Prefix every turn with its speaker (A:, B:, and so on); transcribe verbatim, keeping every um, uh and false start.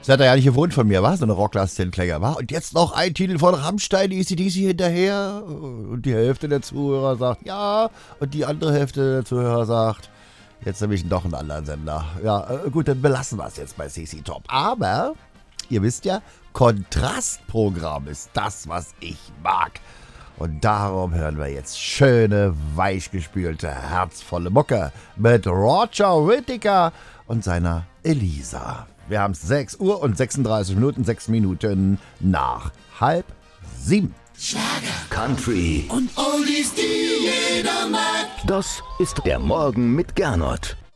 A: hat er ja nicht gewohnt von mir, war so eine Rockglas-Sinclair, war. Und jetzt noch ein Titel von Rammstein, A C D C hinterher. Und die Hälfte der Zuhörer sagt ja. Und die andere Hälfte der Zuhörer sagt, jetzt nehme ich doch einen anderen Sender. Ja, gut, dann belassen wir es jetzt bei C C Top. Aber, ihr wisst ja, Kontrastprogramm ist das, was ich mag. Und darum hören wir jetzt schöne, weichgespülte, herzvolle Mucke mit Roger Whittaker und seiner Elisa. Wir haben es sechs Uhr und sechsunddreißig Minuten, sechs Minuten nach halb sieben.
B: Schlager, Country und Oldies, die jeder mag.
C: Das ist der Morgen mit Gernot.